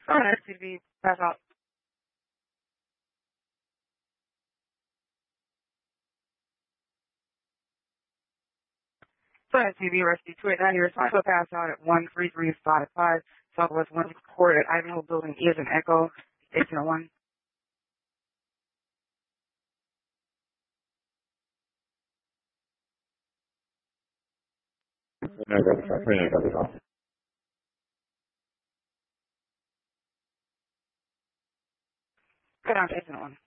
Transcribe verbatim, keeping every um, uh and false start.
All right, T V, pass out. Sorry, T V, Rescue two eight nine here. So I go pass out at one three three five five. Southwest one Court at Ivanhoe Building is an Echo. eighteen oh one. Good on, eighteen oh one.